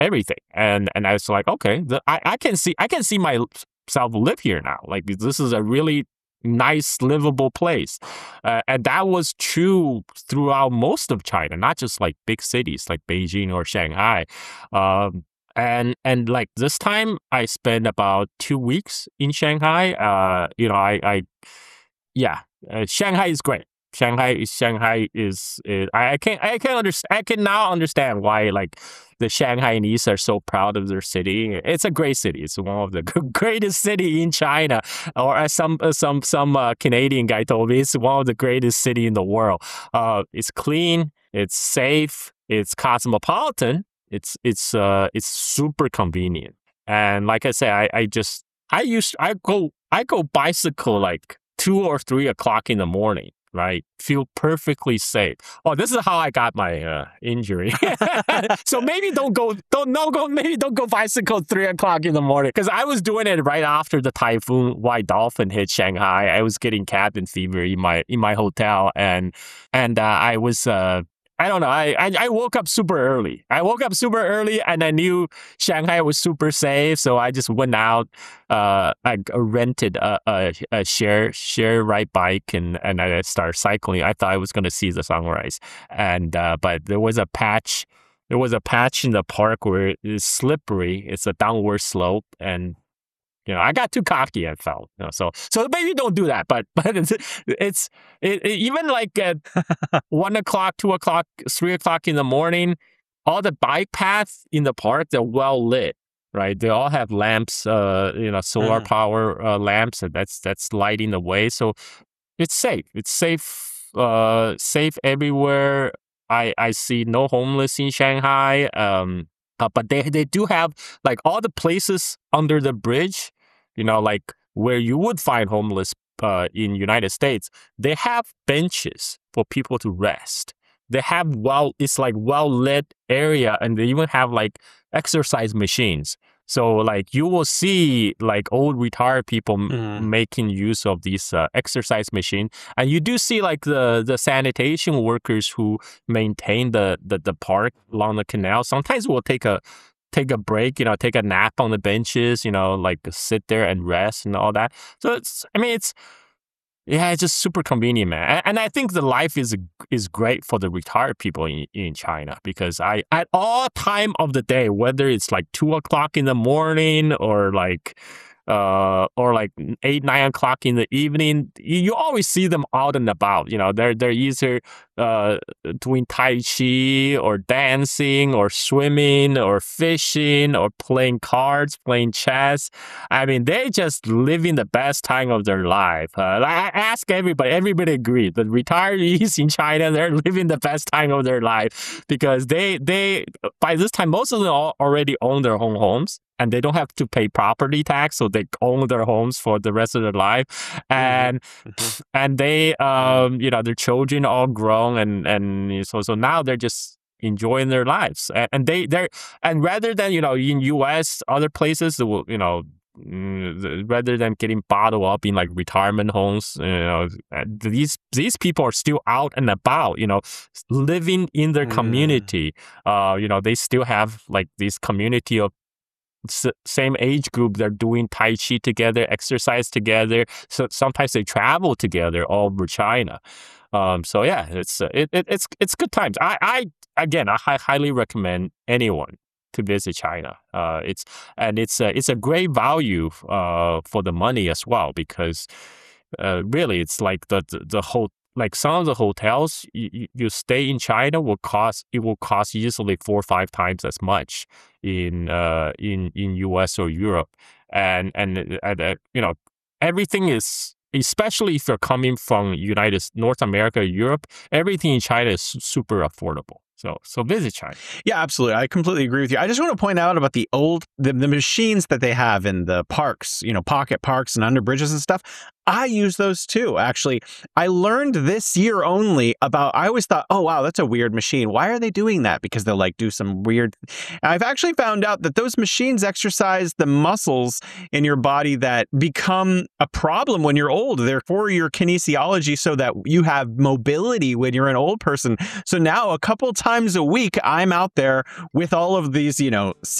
everything. And I was like, okay, I can see myself live here now. Like this is a really nice, livable place. And that was true throughout most of China, not just like big cities like Beijing or Shanghai. And like this time I spent about 2 weeks in Shanghai. Yeah, Shanghai is great. Shanghai is I can understand. I can now understand why like the Shanghainese are so proud of their city. It's a great city. It's one of the greatest city in China. Or as some Canadian guy told me, it's one of the greatest city in the world. It's clean. It's safe. It's cosmopolitan. It's super convenient. And like I say, I go bicycle like 2 or 3 o'clock in the morning. Right, feel perfectly safe. Oh, this is how I got my injury. So maybe don't go bicycle 3 o'clock in the morning, because I was doing it right after the typhoon White Dolphin hit Shanghai. I was getting cabin fever in my hotel, and I was. I don't know. I woke up super early. And I knew Shanghai was super safe, so I just went out. I rented a share ride bike, and I started cycling. I thought I was going to see the sunrise, and but there was a patch. There was a patch in the park where it's slippery. It's a downward slope, and I got too cocky, I felt. So maybe don't do that. But it's even like at 1 o'clock, 2 o'clock, 3 o'clock in the morning, all the bike paths in the park, they're well lit, right? They all have lamps, solar power lamps, and that's lighting the way. So it's safe. It's safe everywhere. I see no homeless in Shanghai. But they do have like all the places under the bridge, like where you would find homeless in United States. They have benches for people to rest. They have it's like well-lit area, and they even have like exercise machines. So like you will see like old retired people making use of these exercise machine, and you do see like the sanitation workers who maintain the park along the canal. Sometimes we'll take a break, take a nap on the benches, like sit there and rest and all that. So it's just super convenient, man. And I think the life is great for the retired people in China, because at all time of the day, whether it's like 2 o'clock in the morning or like 8, 9 o'clock in the evening, you always see them out and about. They're either doing Tai Chi or dancing or swimming or fishing or playing cards, playing chess. I mean, they just living the best time of their life. I ask everybody agreed. The retirees in China, they're living the best time of their life, because they by this time, most of them already own their own homes, and they don't have to pay property tax, so they own their homes for the rest of their life. And they, their children all grown, and so now they're just enjoying their lives. And and rather than in U.S. other places, rather than getting bottled up in like retirement homes, these people are still out and about, living in their community. They still have like this community of same age group. They're doing Tai Chi together, exercise together. So sometimes they travel together all over China. So yeah, it's good times. I highly recommend anyone to visit China. It's a great value for the money as well, because really it's like the whole, like some of the hotels you stay in China will cost easily 4 or 5 times as much in US or Europe, and everything is, especially if you're coming from North America, Europe, everything in China is super affordable. So visit China. Yeah, absolutely. I completely agree with you. I just want to point out about the machines that they have in the parks, pocket parks and under bridges and stuff. I use those too, actually. I learned this year only about, I always thought, oh, wow, that's a weird machine. Why are they doing that? Because they'll like do some weird. I've actually found out that those machines exercise the muscles in your body that become a problem when you're old. They're for your kinesiology so that you have mobility when you're an old person. So now a couple times a week, I'm out there with all of these,